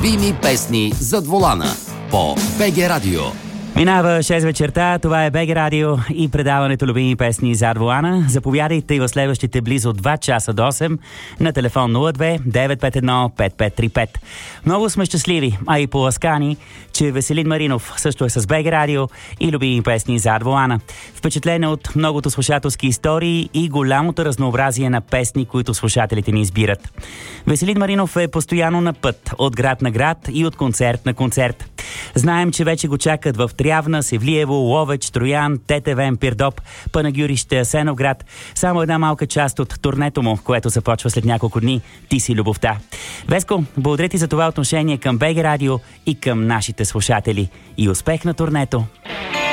любими песни зад волана по БГ Радио. Минава 6 вечерта, това е БГ Радио и предаването любими песни зад волана. Заповядайте и в следващите близо 2 часа до 8 на телефон 02-951-5535. Много сме щастливи, а и поласкани, че Веселин Маринов също е с БГ Радио и любими песни зад волана. Впечатлен от многото слушателски истории и голямото разнообразие на песни, които слушателите ни избират. Веселин Маринов е постоянно на път, от град на град и от концерт на концерт. Знаем, че вече го чакат в Трявна, Севлиево, Ловеч, Троян, Тетевен, Пирдоп, Панагюрище, Асеновград. Само една малка част от турнето му, което започва след няколко дни. Ти си любовта. Веско, благодаря ти за това отношение към БГ Радио и към нашите слушатели. И успех на турнето!